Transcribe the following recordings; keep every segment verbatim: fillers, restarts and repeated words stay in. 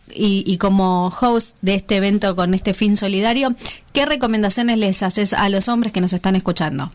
y, y como host de este evento con este fin solidario, ¿qué recomendaciones les haces a los hombres que nos están escuchando?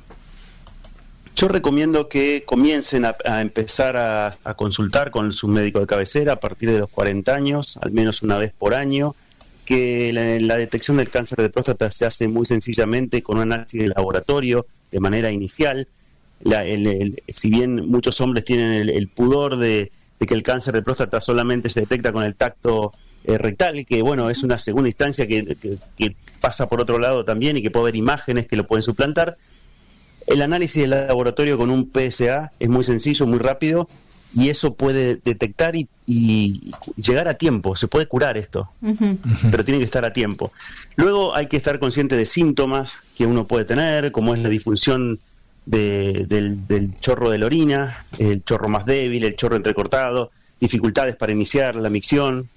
Yo recomiendo que comiencen a, a empezar a, a consultar con su médico de cabecera a partir de los cuarenta años, al menos una vez por año, que la, la detección del cáncer de próstata se hace muy sencillamente con un análisis de laboratorio de manera inicial. La, el, el, si bien muchos hombres tienen el, el pudor de, de que el cáncer de próstata solamente se detecta con el tacto eh, rectal, que bueno, es una segunda instancia que, que, que pasa por otro lado también y que puede haber imágenes que lo pueden suplantar. El análisis del laboratorio con un P S A es muy sencillo, muy rápido, y eso puede detectar y, y llegar a tiempo. Se puede curar esto, uh-huh. pero tiene que estar a tiempo. Luego hay que estar consciente de síntomas que uno puede tener, como es la disfunción de, del, del chorro de la orina, el chorro más débil, el chorro entrecortado, dificultades para iniciar la micción,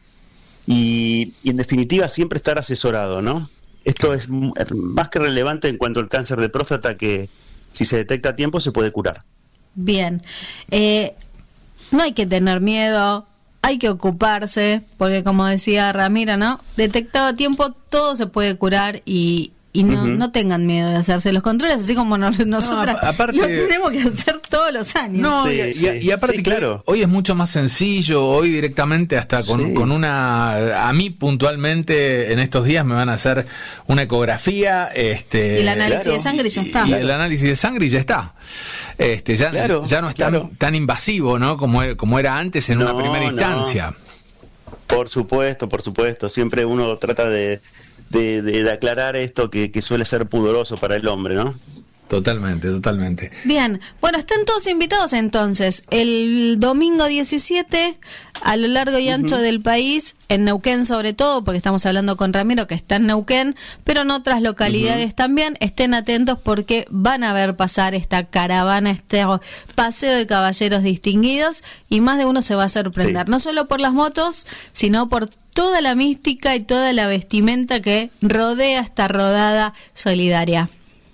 y, y en definitiva siempre estar asesorado, ¿no? Esto es más que relevante en cuanto al cáncer de próstata, que si se detecta a tiempo se puede curar. Bien, eh, no hay que tener miedo, hay que ocuparse, porque como decía Ramiro, ¿no? Detectado a tiempo todo se puede curar, y, y no, uh-huh. no tengan miedo de hacerse los controles, así como nos, nosotras no, aparte, lo tenemos que hacer todos los años. No, sí, y, sí, y, y aparte sí, claro. hoy es mucho más sencillo, hoy directamente hasta con, sí. con una, a mí puntualmente en estos días me van a hacer una ecografía, este, y el análisis claro. de sangre ya está. Y, y el análisis de sangre ya está. Este, ya, claro, ya no es tan, claro. tan invasivo, ¿no? Como, como era antes en no, una primera instancia. No. Por supuesto, por supuesto. Siempre uno trata de, de, de, de aclarar esto que, que suele ser pudoroso para el hombre, ¿no? Totalmente, totalmente. Bien, bueno, están todos invitados entonces. El domingo diecisiete, a lo largo y ancho uh-huh. del país, en Neuquén sobre todo, porque estamos hablando con Ramiro que está en Neuquén, pero en otras localidades uh-huh. también. Estén atentos porque van a ver pasar esta caravana, este paseo de caballeros distinguidos, y más de uno se va a sorprender, sí. no solo por las motos, sino por toda la mística y toda la vestimenta que rodea esta rodada solidaria.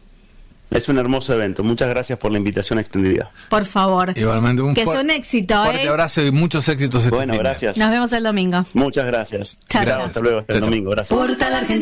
Es un hermoso evento. Muchas gracias por la invitación extendida. Por favor. Igualmente, un que fu- es un éxito. Fuerte ¿eh? abrazo y muchos éxitos. Este bueno, fin. gracias. Nos vemos el domingo. Muchas gracias. Chao, Chao, chao. hasta luego, hasta chao, el domingo. Gracias. Portal Argentina.